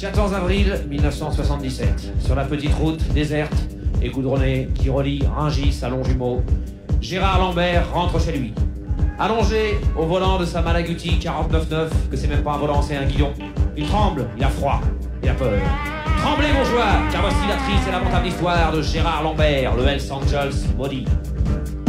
14 avril 1977, sur la petite route déserte et goudronnée qui relie Rungis à Longjumeau, Gérard Lambert rentre chez lui. Allongé au volant de sa Malaguti 49.9, que c'est même pas un volant, c'est un guidon. Il tremble, il a froid, il a peur. Tremblez bourgeois, car voici la triste et lamentable histoire de Gérard Lambert, le Hells Angels maudit.